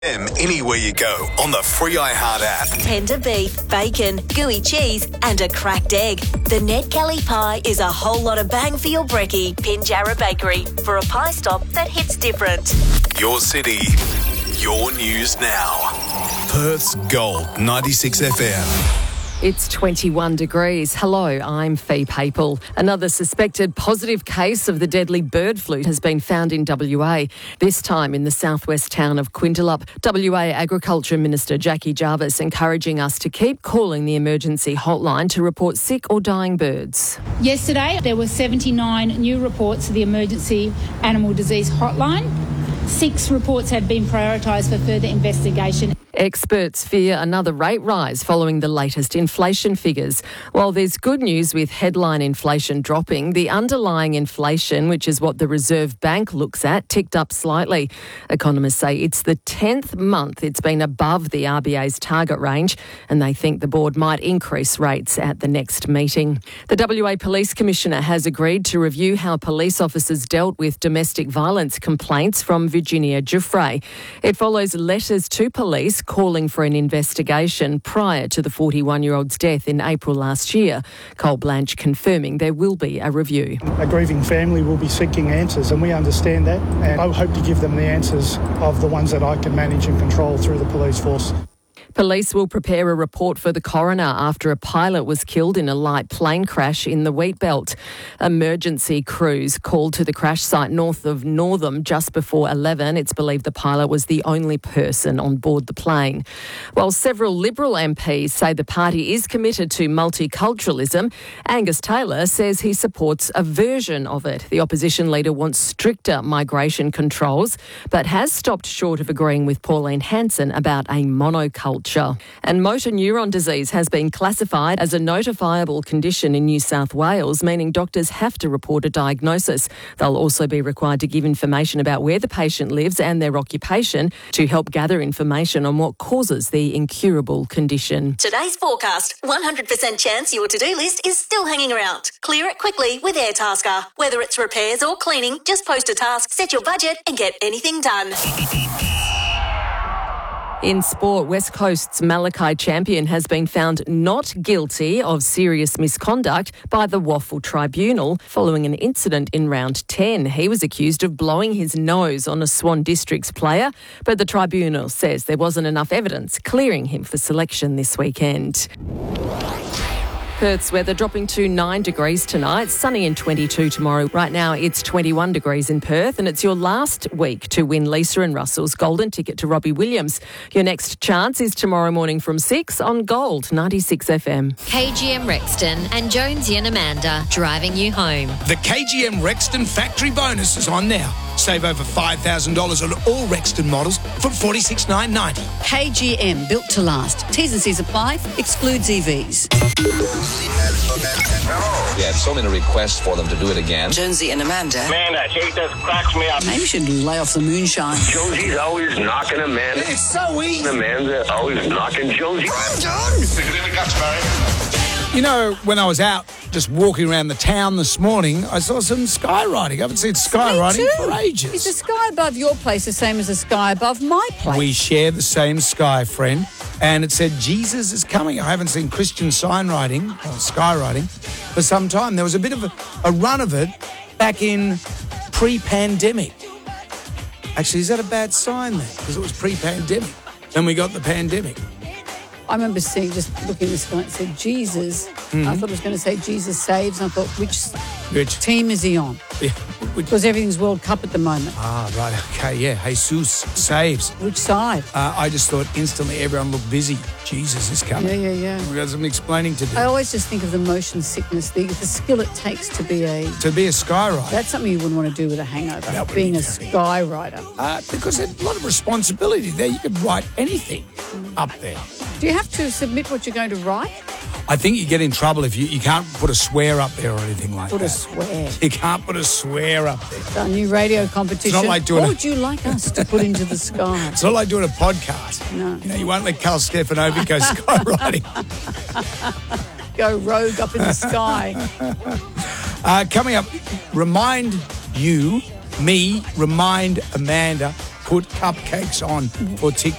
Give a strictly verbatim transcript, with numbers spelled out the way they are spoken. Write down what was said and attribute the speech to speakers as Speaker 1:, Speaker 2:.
Speaker 1: Them anywhere you go on the free iHeart app.
Speaker 2: Tender beef, bacon, gooey cheese and a cracked egg. The Ned Kelly pie is a whole lot of bang for your brekkie. Pinjarra Bakery for a pie stop that hits different.
Speaker 1: Your city, your news now. Perth's Gold ninety-six F M.
Speaker 3: It's twenty-one degrees. Hello, I'm Fee Papel. Another suspected positive case of the deadly bird flu has been found in W A, this time in the southwest town of Quindalup. W A Agriculture Minister Jackie Jarvis encouraging us to keep calling the emergency hotline to report sick or dying birds.
Speaker 4: Yesterday, there were seventy-nine new reports to the emergency animal disease hotline. Six reports have been prioritised for further investigation.
Speaker 3: Experts fear another rate rise following the latest inflation figures. While there's good news with headline inflation dropping, the underlying inflation, which is what the Reserve Bank looks at, ticked up slightly. Economists say it's the tenth month it's been above the R B A's target range, and they think the board might increase rates at the next meeting. The W A Police Commissioner has agreed to review how police officers dealt with domestic violence complaints from Virginia Giuffre. It follows letters to police calling for an investigation prior to the forty-one-year-old's death in April last year. Cole Blanche confirming there will be a review.
Speaker 5: A grieving family will be seeking answers, and we understand that, and I hope to give them the answers of the ones that I can manage and control through the police force.
Speaker 3: Police will prepare a report for the coroner after a pilot was killed in a light plane crash in the wheat belt. Emergency crews called to the crash site north of Northam just before eleven. It's believed the pilot was the only person on board the plane. While several Liberal M Ps say the party is committed to multiculturalism, Angus Taylor says he supports a version of it. The opposition leader wants stricter migration controls, but has stopped short of agreeing with Pauline Hanson about a monoculture. And motor neuron disease has been classified as a notifiable condition in New South Wales, meaning doctors have to report a diagnosis. They'll also be required to give information about where the patient lives and their occupation to help gather information on what causes the incurable condition.
Speaker 2: Today's forecast, one hundred percent chance your to-do list is still hanging around. Clear it quickly with Airtasker. Whether it's repairs or cleaning, just post a task, set your budget and get anything done.
Speaker 3: In sport, West Coast's Malachi champion has been found not guilty of serious misconduct by the Waffle Tribunal following an incident in round ten. He was accused of blowing his nose on a Swan Districts player, but the tribunal says there wasn't enough evidence clearing him for selection this weekend. Perth's weather dropping to nine degrees tonight, sunny and twenty-two tomorrow. Right now it's twenty-one degrees in Perth, and it's your last week to win Lisa and Russell's golden ticket to Robbie Williams. Your next chance is tomorrow morning from six on Gold ninety-six F M.
Speaker 6: K G M Rexton and Jonesy and Amanda driving you home.
Speaker 7: The K G M Rexton factory bonus is on now. Save over five thousand dollars on all Rexton models from forty-six thousand nine hundred ninety dollars.
Speaker 8: K G M, built to last. T's and C's apply. Excludes E Vs.
Speaker 9: We had so many requests for them to do it again.
Speaker 8: Jonesy and Amanda.
Speaker 10: Man, that shit just cracks me up.
Speaker 8: Maybe we should lay off the moonshine.
Speaker 10: Josie's always knocking Amanda.
Speaker 7: It's so easy.
Speaker 10: Amanda always knocking Josie.
Speaker 7: I'm done. Stick it in the guts, Barry. You know, when I was out just walking around the town this morning, I saw some skywriting. I haven't seen skywriting for ages.
Speaker 8: Is the sky above your place the same as the sky above my place?
Speaker 7: We share the same sky, friend. And it said, Jesus is coming. I haven't seen Christian signwriting, or skywriting, for some time. There was a bit of a, a run of it back in pre-pandemic. Actually, is that a bad sign then? Because it was pre-pandemic. Then we got the pandemic.
Speaker 8: I remember seeing, just looking at the sky, it said Jesus.
Speaker 7: Mm-hmm.
Speaker 8: I thought it was going to say Jesus saves. And I thought, which,
Speaker 7: Which?
Speaker 8: team is he on?
Speaker 7: Yeah.
Speaker 8: Because everything's World Cup at the moment.
Speaker 7: Ah, right. Okay, yeah. Jesus saves.
Speaker 8: Which side?
Speaker 7: Uh, I just thought instantly everyone looked busy. Jesus is coming.
Speaker 8: Yeah, yeah, yeah.
Speaker 7: We've got some explaining to do.
Speaker 8: I always just think of the motion sickness, the, the skill it takes to be a...
Speaker 7: To be a skywriter.
Speaker 8: That's something you wouldn't want to do with a hangover,
Speaker 7: That would
Speaker 8: being
Speaker 7: be
Speaker 8: a
Speaker 7: very-
Speaker 8: skywriter.
Speaker 7: Uh, because there's a lot of responsibility there. You could write anything up there.
Speaker 8: Do you have to submit what you're going to write?
Speaker 7: I think you get in trouble if you, you can't put a swear up there or anything like
Speaker 8: Put
Speaker 7: that.
Speaker 8: a swear.
Speaker 7: You can't put a swear up there.
Speaker 8: It's our new radio competition.
Speaker 7: It's not like doing
Speaker 8: what
Speaker 7: a-
Speaker 8: would you like us to put into the sky?
Speaker 7: It's not like doing a podcast.
Speaker 8: No.
Speaker 7: You know, you won't let Carl Stefanovic go skywriting.
Speaker 8: Go rogue up in the sky.
Speaker 7: Uh, coming up, remind you, me, remind Amanda, put cupcakes on for TikTok.